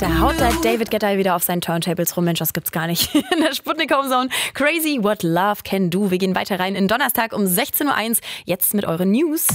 Da haut der David Guetta wieder auf seinen Turntables rum. Mensch, das gibt's gar nicht. In der Sputnik Homezone. Crazy What Love Can Do. Wir gehen weiter rein in Donnerstag um 16.01 Uhr. Jetzt mit euren News.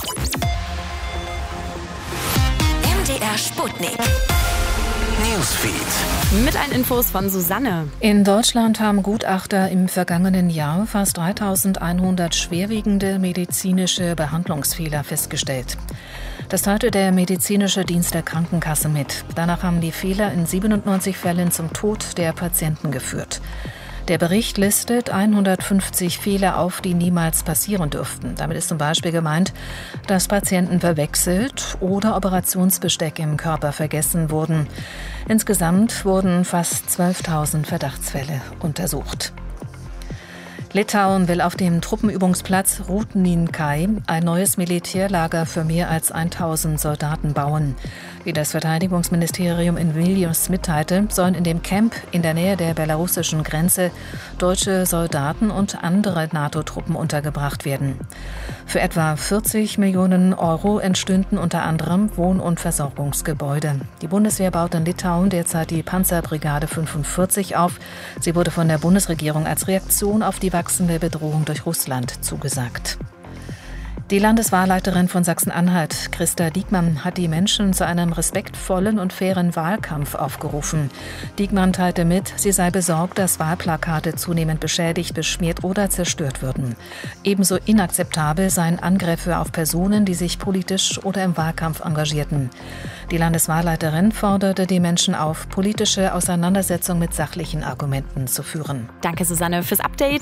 MDR Sputnik. Newsfeed. Mit allen Infos von Susanne. In Deutschland haben Gutachter im vergangenen Jahr fast 3.100 schwerwiegende medizinische Behandlungsfehler festgestellt. Das teilte der medizinische Dienst der Krankenkasse mit. Danach haben die Fehler in 97 Fällen zum Tod der Patienten geführt. Der Bericht listet 150 Fehler auf, die niemals passieren dürften. Damit ist zum Beispiel gemeint, dass Patienten verwechselt oder Operationsbesteck im Körper vergessen wurden. Insgesamt wurden fast 12.000 Verdachtsfälle untersucht. Litauen will auf dem Truppenübungsplatz Rūdninkai ein neues Militärlager für mehr als 1.000 Soldaten bauen. Wie das Verteidigungsministerium in Vilnius mitteilte, sollen in dem Camp in der Nähe der belarussischen Grenze deutsche Soldaten und andere NATO-Truppen untergebracht werden. Für etwa 40 Millionen Euro entstünden unter anderem Wohn- und Versorgungsgebäude. Die Bundeswehr baut in Litauen derzeit die Panzerbrigade 45 auf. Sie wurde von der Bundesregierung als Reaktion auf die wachsende Bedrohung durch Russland zugesagt. Die Landeswahlleiterin von Sachsen-Anhalt, Christa Diekmann, hat die Menschen zu einem respektvollen und fairen Wahlkampf aufgerufen. Diekmann teilte mit, sie sei besorgt, dass Wahlplakate zunehmend beschädigt, beschmiert oder zerstört würden. Ebenso inakzeptabel seien Angriffe auf Personen, die sich politisch oder im Wahlkampf engagierten. Die Landeswahlleiterin forderte die Menschen auf, politische Auseinandersetzungen mit sachlichen Argumenten zu führen. Danke, Susanne, fürs Update.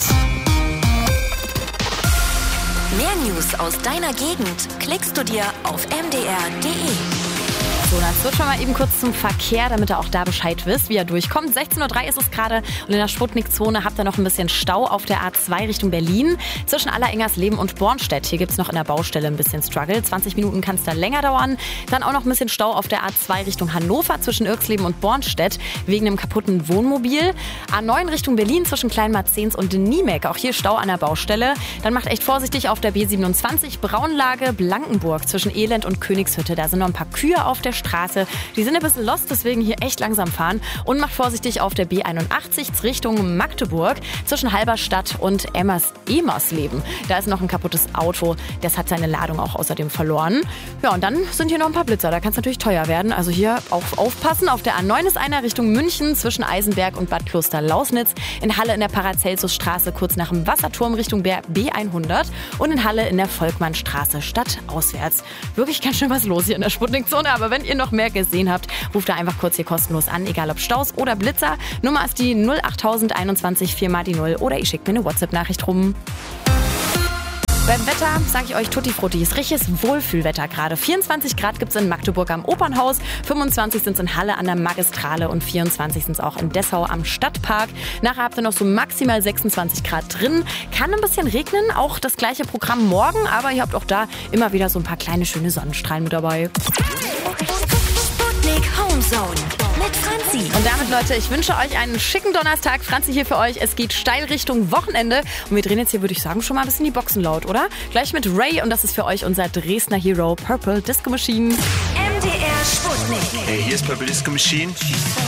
Mehr News aus deiner Gegend klickst du dir auf mdr.de. So, das wird schon mal eben kurz zum Verkehr, damit ihr auch da Bescheid wisst, wie er durchkommt. 16.03 Uhr ist es gerade und in der Sputnik-Zone habt ihr noch ein bisschen Stau auf der A2 Richtung Berlin. Zwischen Allerengersleben und Bornstedt. Hier gibt es noch in der Baustelle ein bisschen Struggle. 20 Minuten kann es da länger dauern. Dann auch noch ein bisschen Stau auf der A2 Richtung Hannover zwischen Irxleben und Bornstedt wegen einem kaputten Wohnmobil. A9 Richtung Berlin zwischen Kleinmarzens und Niemek. Auch hier Stau an der Baustelle. Dann macht echt vorsichtig auf der B27 Braunlage Blankenburg zwischen Elend und Königshütte. Da sind noch ein paar Kühe auf der Straße. Die sind ein bisschen lost, deswegen hier echt langsam fahren. Und macht vorsichtig auf der B81 Richtung Magdeburg zwischen Halberstadt und Emersleben. Da ist noch ein kaputtes Auto. Das hat seine Ladung auch außerdem verloren. Ja, und dann sind hier noch ein paar Blitzer. Da kann es natürlich teuer werden. Also hier auch aufpassen. Auf der A9 ist einer Richtung München zwischen Eisenberg und Bad Kloster-Lausnitz. In Halle in der Paracelsusstraße kurz nach dem Wasserturm Richtung B100. Und in Halle in der Volkmannstraße stadtauswärts. Wirklich ganz schön was los hier in der Sputnik-Zone. Aber wenn ihr noch mehr gesehen habt, ruft da einfach kurz hier kostenlos an, egal ob Staus oder Blitzer. Nummer ist die 08021 4x0 oder ihr schickt mir eine WhatsApp-Nachricht rum. Beim Wetter sage ich euch Tutti Frutti, ist richtiges Wohlfühlwetter gerade. 24 Grad gibt es in Magdeburg am Opernhaus, 25 sind es in Halle an der Magistrale und 24 sind es auch in Dessau am Stadtpark. Nachher habt ihr noch so maximal 26 Grad drin. Kann ein bisschen regnen, auch das gleiche Programm morgen, aber ihr habt auch da immer wieder so ein paar kleine schöne Sonnenstrahlen mit dabei. Sputnik Homezone mit Franzi. Und damit, Leute, ich wünsche euch einen schicken Donnerstag. Franzi hier für euch. Es geht steil Richtung Wochenende. Und wir drehen jetzt hier, würde ich sagen, schon mal ein bisschen die Boxen laut, oder? Gleich mit Ray und das ist für euch unser Dresdner Hero Purple Disco Machine. MDR Sputnik. Hey, hier ist Purple Disco Machine.